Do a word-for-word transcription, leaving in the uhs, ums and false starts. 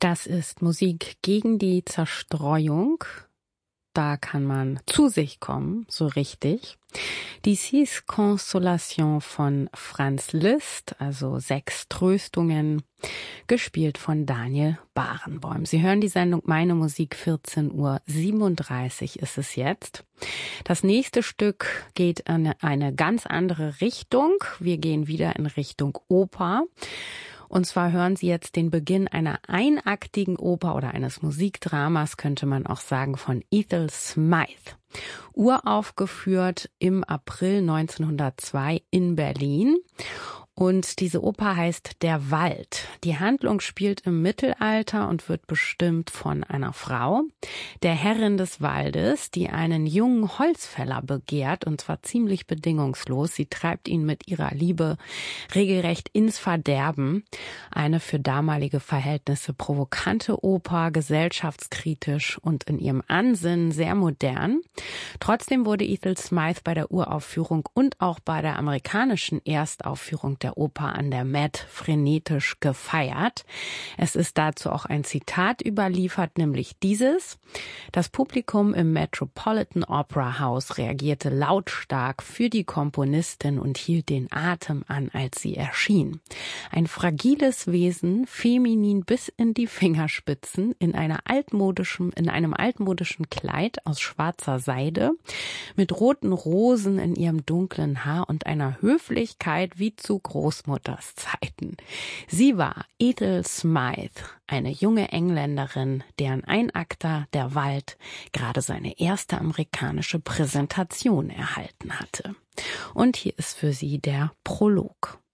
Das ist Musik gegen die Zerstreuung. Da kann man zu sich kommen, so richtig. Die Six Consolations von Franz Liszt, also sechs Tröstungen, gespielt von Daniel Barenboim. Sie hören die Sendung Meine Musik, vierzehn Uhr siebenunddreißig ist es jetzt. Das nächste Stück geht in eine ganz andere Richtung. Wir gehen wieder in Richtung Oper. Und zwar hören Sie jetzt den Beginn einer einaktigen Oper oder eines Musikdramas, könnte man auch sagen, von Ethel Smythe. Uraufgeführt im April neunzehnhundertzwei in Berlin. Und diese Oper heißt Der Wald. Die Handlung spielt im Mittelalter und wird bestimmt von einer Frau, der Herrin des Waldes, die einen jungen Holzfäller begehrt, und zwar ziemlich bedingungslos. Sie treibt ihn mit ihrer Liebe regelrecht ins Verderben. Eine für damalige Verhältnisse provokante Oper, gesellschaftskritisch und in ihrem Ansinnen sehr modern. Trotzdem wurde Ethel Smythe bei der Uraufführung und auch bei der amerikanischen Erstaufführung der Oper an der Met frenetisch gefeiert. Es ist dazu auch ein Zitat überliefert, nämlich dieses: Das Publikum im Metropolitan Opera House reagierte lautstark für die Komponistin und hielt den Atem an, als sie erschien. Ein fragiles Wesen, feminin bis in die Fingerspitzen, in einer altmodischen, in einem altmodischen Kleid aus schwarzer Seide, mit roten Rosen in ihrem dunklen Haar und einer Höflichkeit wie zu Großmutters Zeiten. Sie war Ethel Smythe, eine junge Engländerin, deren Einakter Der Wald gerade seine erste amerikanische Präsentation erhalten hatte. Und hier ist für sie der Prolog.